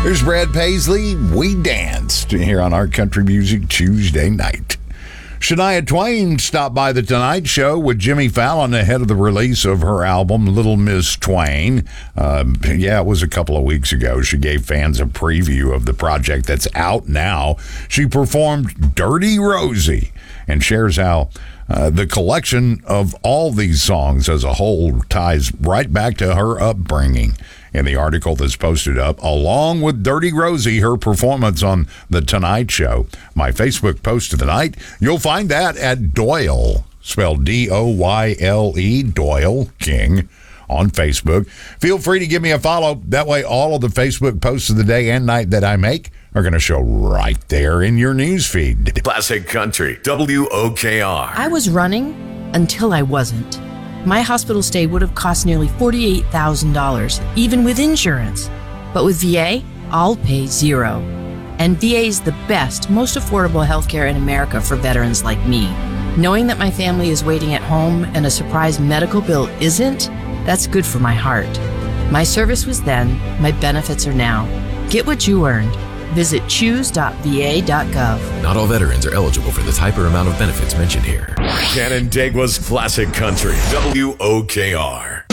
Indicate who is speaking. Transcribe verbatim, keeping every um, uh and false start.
Speaker 1: There's Brad Paisley. We danced here on Our Country Music Tuesday night. Shania Twain stopped by the Tonight Show with Jimmy Fallon ahead of the release of her album, Little Miss Twain. Uh, yeah, it was a couple of weeks ago. She gave fans a preview of the project that's out now. She performed Dirty Rosie and shares how uh, the collection of all these songs as a whole ties right back to her upbringing. In the article that's posted up, along with Dirty Rosie, her performance on The Tonight Show. My Facebook post of the night, you'll find that at Doyle, spelled D O Y L E, Doyle King, on Facebook. Feel free to give me a follow. That way, all of the Facebook posts of the day and night that I make are going to show right there in your news feed.
Speaker 2: Classic Country, W O K R.
Speaker 3: I was running until I wasn't. My hospital stay would have cost nearly forty-eight thousand dollars, even with insurance. But with V A, I'll pay zero. And V A is the best, most affordable healthcare in America for veterans like me. Knowing that my family is waiting at home and a surprise medical bill isn't, that's good for my heart. My service was then, my benefits are now. Get what you earned. Visit choose dot v a dot gov.
Speaker 2: Not all veterans are eligible for the type or amount of benefits mentioned here. Canandaigua's Classic Country, W O K R.